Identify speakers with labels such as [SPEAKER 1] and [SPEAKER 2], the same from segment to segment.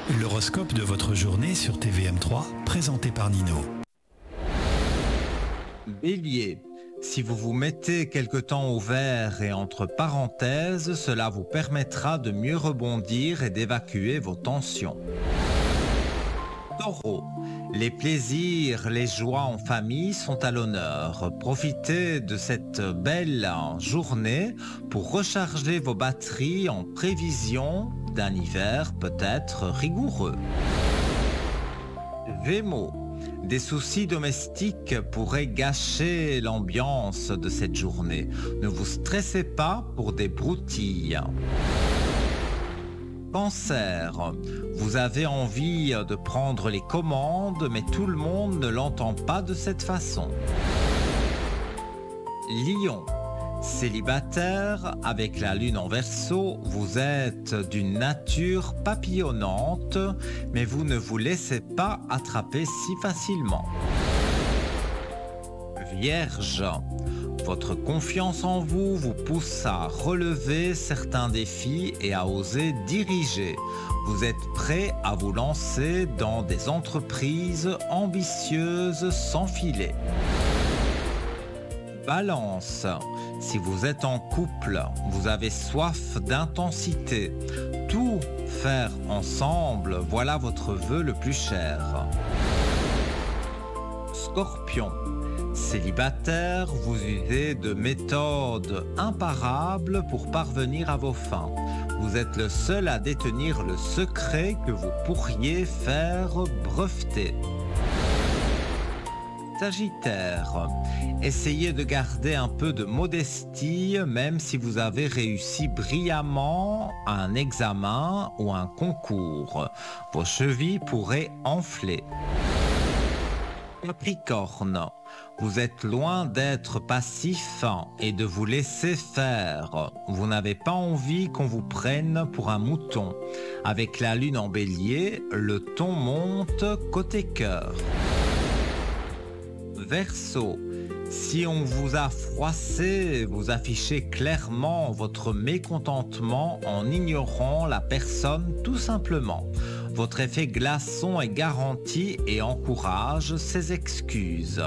[SPEAKER 1] L'horoscope de votre journée sur TVM3, présenté par Nino.
[SPEAKER 2] Bélier, si vous vous mettez quelque temps au vert et entre parenthèses, cela vous permettra de mieux rebondir et d'évacuer vos tensions. Taureau, les plaisirs, les joies en famille sont à l'honneur. Profitez de cette belle journée pour recharger vos batteries en prévision d'un hiver peut-être rigoureux. Gémeaux, des soucis domestiques pourraient gâcher l'ambiance de cette journée. Ne vous stressez pas pour des broutilles. Cancer, vous avez envie de prendre les commandes, mais tout le monde ne l'entend pas de cette façon. Lion, célibataire, avec la lune en Verseau, vous êtes d'une nature papillonnante, mais vous ne vous laissez pas attraper si facilement. Vierge, votre confiance en vous vous pousse à relever certains défis et à oser diriger. Vous êtes prêt à vous lancer dans des entreprises ambitieuses sans filet. Balance, si vous êtes en couple, vous avez soif d'intensité. Tout faire ensemble, voilà votre vœu le plus cher. Scorpion, célibataire, vous usez de méthodes imparables pour parvenir à vos fins. Vous êtes le seul à détenir le secret que vous pourriez faire breveter. Sagittaire, essayez de garder un peu de modestie même si vous avez réussi brillamment à un examen ou un concours. Vos chevilles pourraient enfler. Capricorne, vous êtes loin d'être passif et de vous laisser faire. Vous n'avez pas envie qu'on vous prenne pour un mouton. Avec la lune en bélier, le ton monte côté cœur. Verseau, si on vous a froissé, vous affichez clairement votre mécontentement en ignorant la personne tout simplement. Votre effet glaçon est garanti et encourage ses excuses.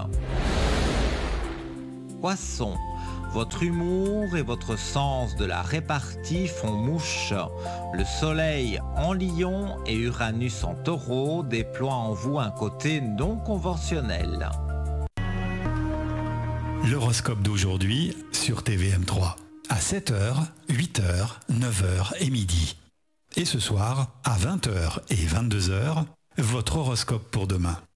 [SPEAKER 2] Poisson, votre humour et votre sens de la répartie font mouche. Le soleil en Lion et Uranus en Taureau déploient en vous un côté non conventionnel.
[SPEAKER 1] L'horoscope d'aujourd'hui sur TVM3, à 7h, 8h, 9h et midi. Et ce soir, à 20h et 22h, votre horoscope pour demain.